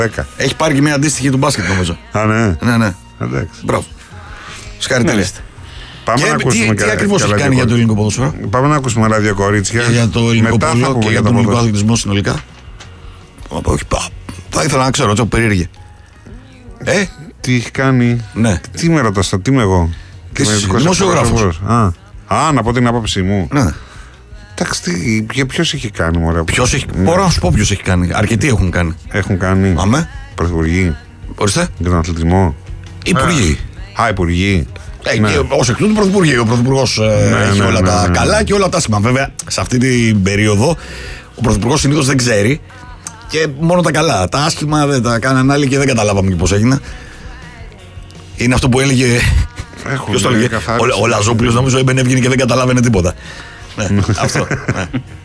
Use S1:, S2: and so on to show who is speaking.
S1: Έχει πάρει και μια αντίστοιχη του μπάσκετ, νομίζω.
S2: Α, ναι.
S1: Ναι.
S2: Εντάξει.
S1: Μπράβο. Συγχαρητήρια.
S2: Πάμε να ακούσουμε
S1: τι ακριβώς έχει κάνει για το ελληνικό ποδόσφαιρο?
S2: Πάμε να ακούσουμε άλλα δύο κορίτσια.
S1: Για το ελληνικό πόλο και για τον ελληνικό
S2: ποδόσφαιρο.
S1: αθλητισμό συνολικά. Όχι, θα ήθελα να ξέρω, περίεργε.
S2: Τι έχει κάνει.
S1: Ναι.
S2: Τι με ρωτάς, τι είμαι εγώ.
S1: Δημοσιογράφος.
S2: Να πω την άποψή μου.
S1: Ναι.
S2: Εντάξει, ποιος έχει κάνει, μωρέ.
S1: Μπορώ να σου πω ποιος έχει κάνει. Αρκετοί έχουν κάνει.
S2: Έχουν κάνει.
S1: Αμέ.
S2: Πρωθυπουργοί.
S1: Ορίστε.
S2: Για τον αθλητισμό.
S1: Υπουργοί.
S2: Υπουργοί.
S1: Και ως εκ τούτου Πρωθυπουργοί. Ο Πρωθυπουργός έχει όλα τα καλά και όλα τα άσχημα. Βέβαια, σε αυτή την περίοδο ο Πρωθυπουργός συνήθως δεν ξέρει και μόνο τα καλά. Τα άσχημα δεν τα κάναν άλλοι και δεν καταλάβαμε και πώς έγινε. Είναι αυτό που έλεγε. Ποιος το έλεγε? Ο Λαζόπουλος, νομίζω, έμπαινε, έβγαινε και δεν καταλάβαινε τίποτα. Ναι, αυτό.